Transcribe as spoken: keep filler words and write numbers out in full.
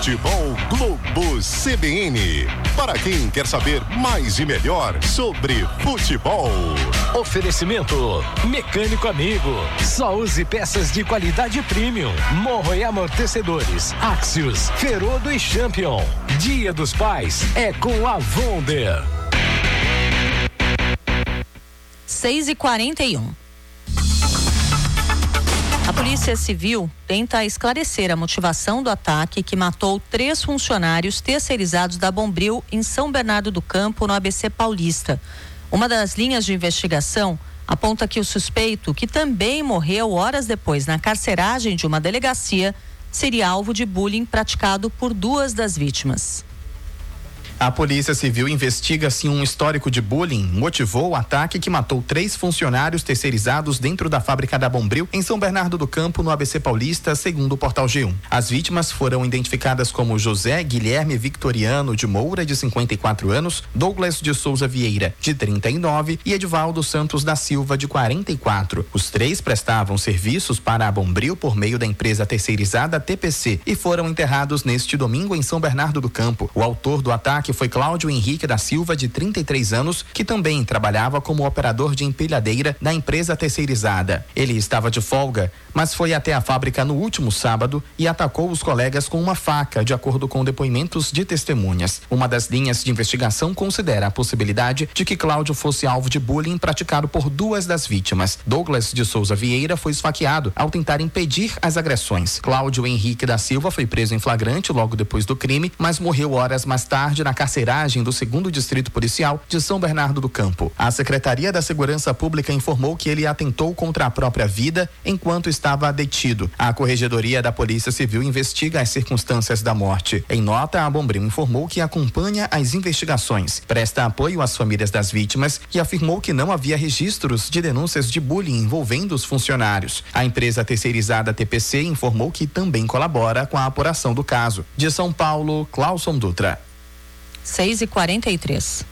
Futebol Globo C B N. Para quem quer saber mais e melhor sobre futebol. Oferecimento Mecânico Amigo. Só use peças de qualidade premium. Morro e amortecedores. Axios, Ferodo e Champion. Dia dos Pais é com a Wonder. seis e quarenta e um. A Polícia Civil tenta esclarecer a motivação do ataque que matou três funcionários terceirizados da Bombril em São Bernardo do Campo, no A B C Paulista. Uma das linhas de investigação aponta que o suspeito, que também morreu horas depois na carceragem de uma delegacia, seria alvo de bullying praticado por duas das vítimas. A Polícia Civil investiga se um histórico de bullying motivou o ataque que matou três funcionários terceirizados dentro da fábrica da Bombril, em São Bernardo do Campo, no A B C Paulista, segundo o Portal G um. As vítimas foram identificadas como José Guilherme Victoriano de Moura, de cinquenta e quatro anos, Douglas de Souza Vieira, de trinta e nove, e Edivaldo Santos da Silva, de quarenta e quatro. Os três prestavam serviços para a Bombril por meio da empresa terceirizada T P C e foram enterrados neste domingo em São Bernardo do Campo. O autor do ataque foi Cláudio Henrique da Silva, de trinta e três anos, que também trabalhava como operador de empilhadeira da empresa terceirizada. Ele estava de folga, mas foi até a fábrica no último sábado e atacou os colegas com uma faca, de acordo com depoimentos de testemunhas. Uma das linhas de investigação considera a possibilidade de que Cláudio fosse alvo de bullying praticado por duas das vítimas. Douglas de Souza Vieira foi esfaqueado ao tentar impedir as agressões. Cláudio Henrique da Silva foi preso em flagrante logo depois do crime, mas morreu horas mais tarde na carceragem do segundo Distrito Policial de São Bernardo do Campo. A Secretaria da Segurança Pública informou que ele atentou contra a própria vida enquanto estava detido. A Corregedoria da Polícia Civil investiga as circunstâncias da morte. Em nota, a Bombril informou que acompanha as investigações, presta apoio às famílias das vítimas e afirmou que não havia registros de denúncias de bullying envolvendo os funcionários. A empresa terceirizada T P C informou que também colabora com a apuração do caso. De São Paulo, Clauson Dutra. seis e quarenta e três.